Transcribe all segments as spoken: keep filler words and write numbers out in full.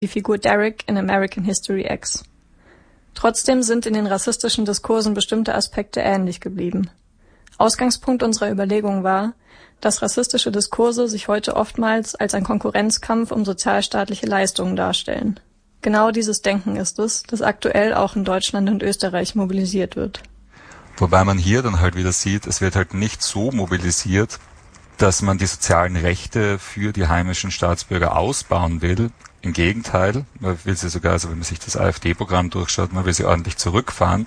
die Figur Derek in American History X. Trotzdem sind in den rassistischen Diskursen bestimmte Aspekte ähnlich geblieben. Ausgangspunkt unserer Überlegung war, dass rassistische Diskurse sich heute oftmals als ein Konkurrenzkampf um sozialstaatliche Leistungen darstellen. Genau dieses Denken ist es, das aktuell auch in Deutschland und Österreich mobilisiert wird. Wobei man hier dann halt wieder sieht, es wird halt nicht so mobilisiert, dass man die sozialen Rechte für die heimischen Staatsbürger ausbauen will. Im Gegenteil, man will sie sogar, also wenn man sich das AfD-Programm durchschaut, man will sie ordentlich zurückfahren,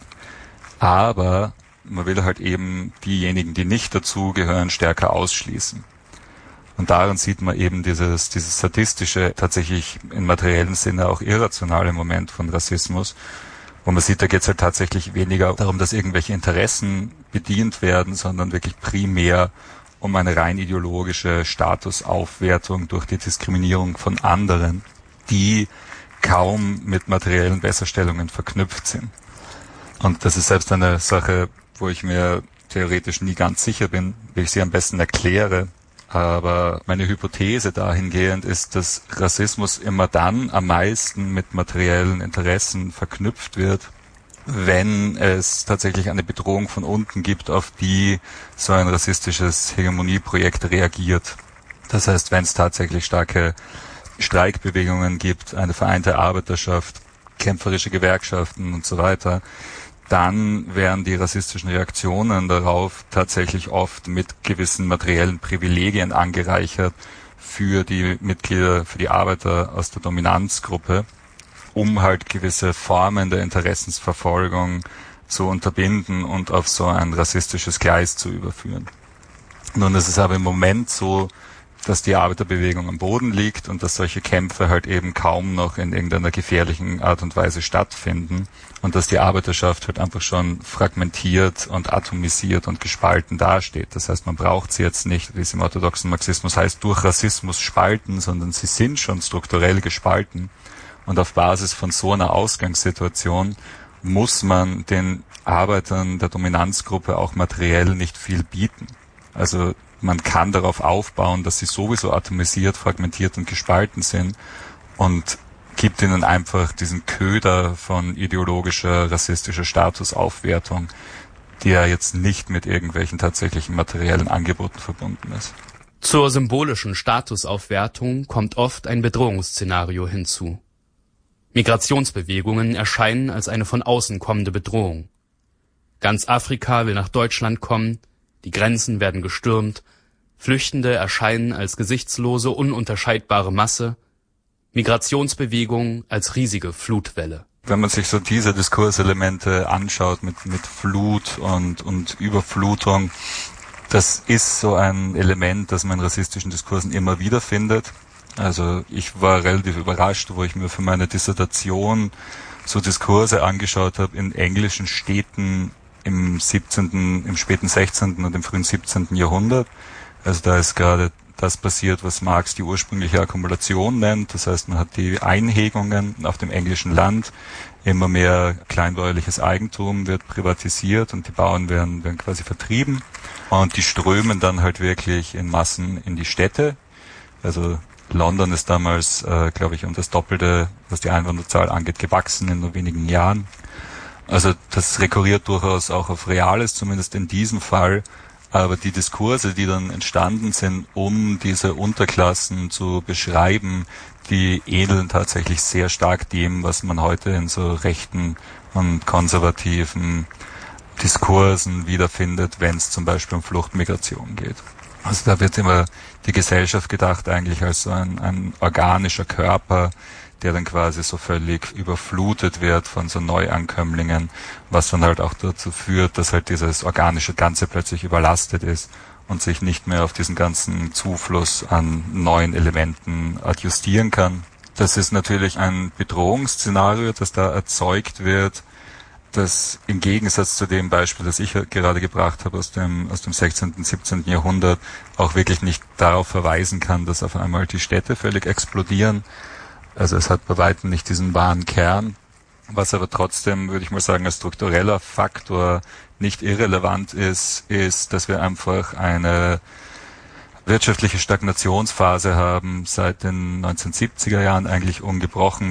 aber man will halt eben diejenigen, die nicht dazugehören, stärker ausschließen. Und darin sieht man eben dieses, dieses sadistische, tatsächlich im materiellen Sinne auch irrationale Moment von Rassismus, wo man sieht, da geht es halt tatsächlich weniger darum, dass irgendwelche Interessen bedient werden, sondern wirklich primär um eine rein ideologische Statusaufwertung durch die Diskriminierung von anderen, die kaum mit materiellen Besserstellungen verknüpft sind. Und das ist selbst eine Sache, wo ich mir theoretisch nie ganz sicher bin, wie ich sie am besten erkläre. Aber meine Hypothese dahingehend ist, dass Rassismus immer dann am meisten mit materiellen Interessen verknüpft wird, wenn es tatsächlich eine Bedrohung von unten gibt, auf die so ein rassistisches Hegemonieprojekt reagiert. Das heißt, wenn es tatsächlich starke Streikbewegungen gibt, eine vereinte Arbeiterschaft, kämpferische Gewerkschaften und so weiter, dann werden die rassistischen Reaktionen darauf tatsächlich oft mit gewissen materiellen Privilegien angereichert für die Mitglieder, für die Arbeiter aus der Dominanzgruppe, um halt gewisse Formen der Interessensverfolgung zu unterbinden und auf so ein rassistisches Gleis zu überführen. Nun ist es aber im Moment so, dass die Arbeiterbewegung am Boden liegt und dass solche Kämpfe halt eben kaum noch in irgendeiner gefährlichen Art und Weise stattfinden und dass die Arbeiterschaft halt einfach schon fragmentiert und atomisiert und gespalten dasteht. Das heißt, man braucht sie jetzt nicht, wie es im orthodoxen Marxismus heißt, durch Rassismus spalten, sondern sie sind schon strukturell gespalten. Und auf Basis von so einer Ausgangssituation muss man den Arbeitern der Dominanzgruppe auch materiell nicht viel bieten. Also man kann darauf aufbauen, dass sie sowieso atomisiert, fragmentiert und gespalten sind und gibt ihnen einfach diesen Köder von ideologischer, rassistischer Statusaufwertung, die ja jetzt nicht mit irgendwelchen tatsächlichen materiellen Angeboten verbunden ist. Zur symbolischen Statusaufwertung kommt oft ein Bedrohungsszenario hinzu. Migrationsbewegungen erscheinen als eine von außen kommende Bedrohung. Ganz Afrika will nach Deutschland kommen, die Grenzen werden gestürmt, Flüchtende erscheinen als gesichtslose, ununterscheidbare Masse, Migrationsbewegungen als riesige Flutwelle. Wenn man sich so diese Diskurselemente anschaut mit, mit Flut und, und Überflutung, das ist so ein Element, das man in rassistischen Diskursen immer wieder findet. Also ich war relativ überrascht, wo ich mir für meine Dissertation so Diskurse angeschaut habe in englischen Städten im siebzehnten, im späten sechzehnten und im frühen siebzehnten Jahrhundert. Also da ist gerade das passiert, was Marx die ursprüngliche Akkumulation nennt. Das heißt, man hat die Einhegungen auf dem englischen Land, immer mehr kleinbäuerliches Eigentum wird privatisiert und die Bauern werden, werden quasi vertrieben. Und die strömen dann halt wirklich in Massen in die Städte. Also London ist damals, äh, glaube ich, um das Doppelte, was die Einwohnerzahl angeht, gewachsen in nur wenigen Jahren. Also das rekurriert durchaus auch auf Reales, zumindest in diesem Fall. Aber die Diskurse, die dann entstanden sind, um diese Unterklassen zu beschreiben, die ähneln tatsächlich sehr stark dem, was man heute in so rechten und konservativen Diskursen wiederfindet, wenn es zum Beispiel um Fluchtmigration geht. Also da wird immer die Gesellschaft gedacht eigentlich als so ein, ein organischer Körper, der dann quasi so völlig überflutet wird von so Neuankömmlingen, was dann halt auch dazu führt, dass halt dieses organische Ganze plötzlich überlastet ist und sich nicht mehr auf diesen ganzen Zufluss an neuen Elementen adjustieren kann. Das ist natürlich ein Bedrohungsszenario, das da erzeugt wird, das im Gegensatz zu dem Beispiel, das ich gerade gebracht habe aus dem, aus dem sechzehnten, siebzehnten Jahrhundert, auch wirklich nicht darauf verweisen kann, dass auf einmal die Städte völlig explodieren. Also es hat bei weitem nicht diesen wahren Kern, was aber trotzdem, würde ich mal sagen, als struktureller Faktor nicht irrelevant ist, ist, dass wir einfach eine wirtschaftliche Stagnationsphase haben, seit den neunzehnhundertsiebziger Jahren eigentlich ungebrochen.